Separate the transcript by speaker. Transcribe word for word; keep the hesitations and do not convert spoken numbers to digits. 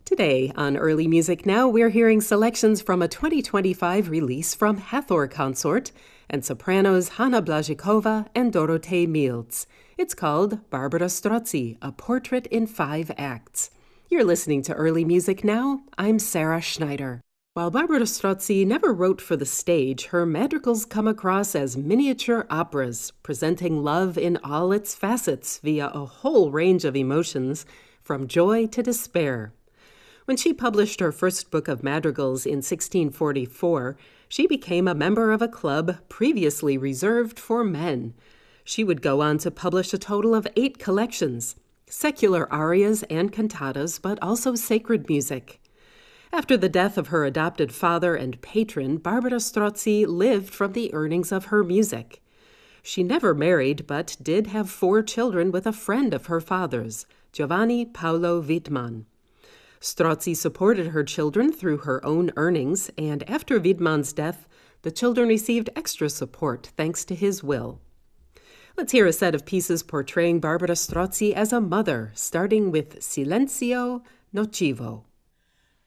Speaker 1: Today on Early Music Now, we're hearing selections from a twenty twenty-five release from Hathor Consort and sopranos Hanna Blazikova and Dorotei Mills. It's called Barbara Strozzi, A Portrait in Five Acts. You're listening to Early Music Now. I'm Sarah Schneider. While Barbara Strozzi never wrote for the stage, her madrigals come across as miniature operas, presenting love in all its facets via a whole range of emotions, from joy to despair. When she published her first book of madrigals in sixteen forty-four, she became a member of a club previously reserved for men. She would go on to publish a total of eight collections, secular arias and cantatas, but also sacred music. After the death of her adopted father and patron, Barbara Strozzi lived from the earnings of her music. She never married, but did have four children with a friend of her father's, Giovanni Paolo Widmann. Strozzi supported her children through her own earnings, and after Widmann's death, the children received extra support thanks to his will. Let's hear a set of pieces portraying Barbara Strozzi as a mother, starting with Silenzio Nocivo.